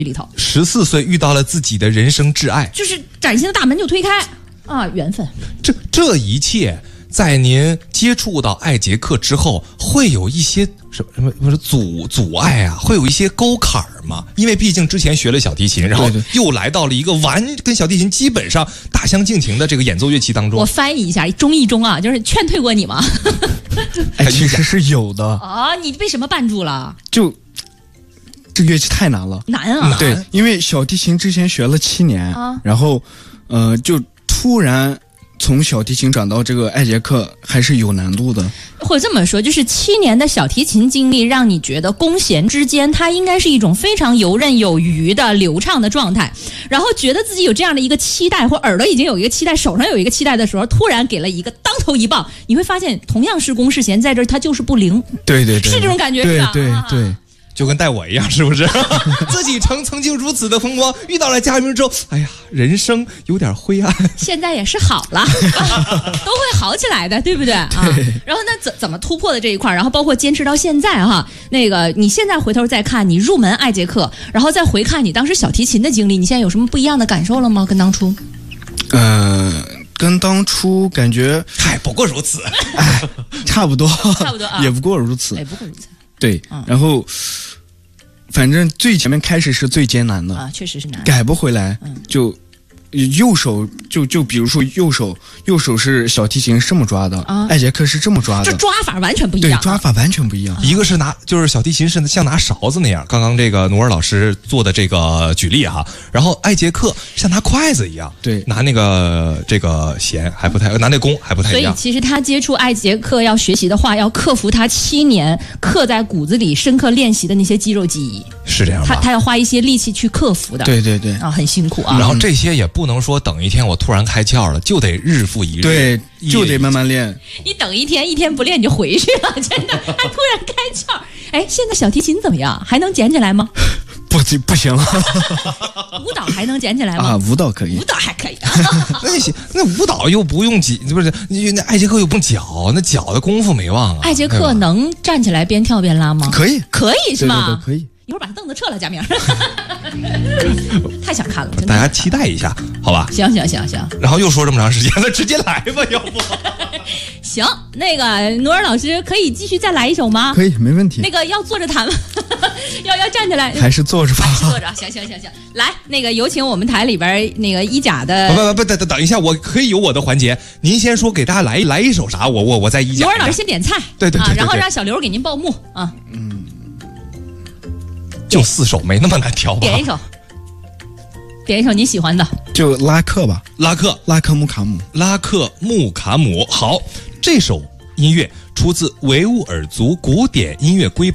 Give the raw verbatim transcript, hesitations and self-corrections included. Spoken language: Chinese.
里头。 十四岁遇到了自己的人生挚爱， 就是崭新的大门就推开啊，缘分。 这这一切。在您接触到艾杰克之后，会有一些什么什么什么阻阻碍啊，会有一些沟坎儿吗？因为毕竟之前学了小提琴，然后又来到了一个完跟小提琴基本上大相径庭的这个演奏乐器当中。 我翻译一下，中一中啊，就是劝退过你吗？ 哎，其实是有的啊。你为什么绊住了？ 就这乐器太难了， 难啊！ 对，因为小提琴之前学了七年， 啊、 然后呃，就突然。从小提琴转到这个艾杰克还是有难度的， 或者这么说，就是七年的小提琴经历，让你觉得弓弦之间它应该是一种非常游刃有余的流畅的状态，然后觉得自己有这样的一个期待，或耳朵已经有一个期待，手上有一个期待的时候，突然给了一个当头一棒，你会发现同样是弓是弦，在这儿它就是不灵。 对对对， 是这种感觉， 对是吧？ 对对对。 就跟带我一样，是不是？自己曾曾经如此的风光，遇到了佳明之后，哎呀，人生有点灰暗。 现在也是好了，都会好起来的，对不对啊？然后那怎怎么突破的这一块，然后包括坚持到现在哈，那个你现在回头再看你入门艾杰克，然后再回看你当时小提琴的经历，你现在有什么不一样的感受了吗？跟当初？ 呃，跟当初感觉， 嗨，不过如此， 哎，差不多， 差不多啊， 也不过如此， 也不过如此。 对，嗯、然后反正最前面开始是最艰难的啊，确实是难， 改不回来， 嗯、 就右手就就比如说右手右手是小提琴是这么抓的，啊、艾杰克是这么抓的， 这抓法完全不一样， 对，抓法完全不一样。 一个是拿就是小提琴是像拿勺子那样，刚刚这个努尔老师做的这个举例哈，然后艾杰克像拿筷子一样， 对， 拿那个这个弦还不太，拿那弓还不太一样。 所以其实他接触艾杰克要学习的话，要克服他七年刻在骨子里深刻练习的那些肌肉记忆， 是这样吧？ 他他要花一些力气去克服的， 对对对啊，很辛苦啊。 然后这些也不能说等一天我突然开窍了，就得日复一日， 对，就得慢慢练。 你等一天一天不练你就回去了，真的，还突然开窍。哎，现在小提琴怎么样？还能捡起来吗？ 不不行了。 舞蹈还能捡起来吗？ 啊，舞蹈可以， 舞蹈还可以。 那行，那舞蹈又不用脚，不是那艾杰克又不用脚，那脚的功夫没忘啊。 艾杰克能站起来边跳边拉吗？ 可以， 可以是吗？ 对对对，可以。 一会儿把凳子撤了，佳明。太想看了， 大家期待一下，好吧？ 行行行行。然后又说这么长时间了，直接来吧，要不？ 行，那个努尔老师可以继续再来一首吗？ 可以，没问题。 那个要坐着弹吗？要要站起来？ 还是坐着吧？ 还是坐着？行行行行，来，那个有请我们台里边那个一甲的。 不不不，等等等一下，我可以有我的环节。您先说，给大家来来一首啥？我我我在一甲。 努尔老师先点菜， 对对 对, 对, 对、 啊，然后让小刘给您报幕啊。 嗯， 就四首，没那么难调吧？ 点一首。点一首你喜欢的， 就拉克吧， 拉克， 拉克穆卡姆， 拉克穆卡姆。好，这首音乐出自维吾尔族古典音乐瑰